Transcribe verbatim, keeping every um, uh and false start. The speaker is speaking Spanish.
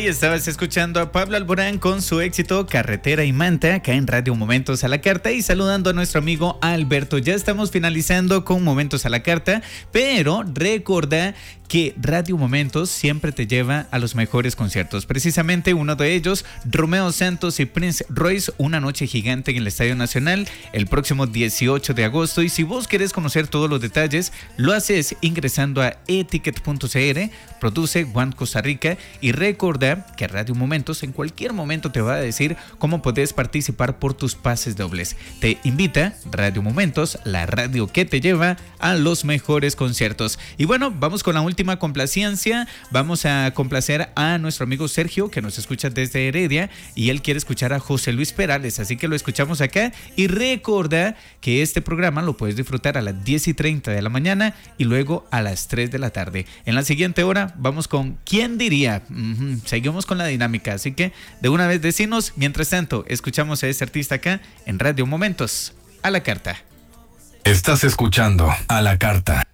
Ahí estabas escuchando a Pablo Alborán con su éxito Carretera y Manta, acá en Radio Momentos a la Carta, y saludando a nuestro amigo Alberto. Ya estamos finalizando con Momentos a la Carta, pero recuerda que Radio Momentos siempre te lleva a los mejores conciertos. Precisamente uno de ellos, Romeo Santos y Prince Royce, una noche gigante en el Estadio Nacional, el próximo dieciocho de agosto. Y si vos querés conocer todos los detalles, lo haces ingresando a eticket punto c r, produce One Costa Rica, y recordá que Radio Momentos en cualquier momento te va a decir cómo podés participar por tus pases dobles. Te invita Radio Momentos, la radio que te lleva a los mejores conciertos. Y bueno, vamos con la última complacencia. Vamos a complacer a nuestro amigo Sergio, que nos escucha desde Heredia, y él quiere escuchar a José Luis Perales, así que lo escuchamos acá. Y recuerda que este programa lo puedes disfrutar a las diez y treinta de la mañana y luego a las tres de la tarde. En la siguiente hora vamos con ¿Quién diría? Uh-huh. Seguimos con la dinámica, así que de una vez decinos. Mientras tanto, escuchamos a este artista acá en Radio Momentos a la Carta. Estás escuchando A la Carta.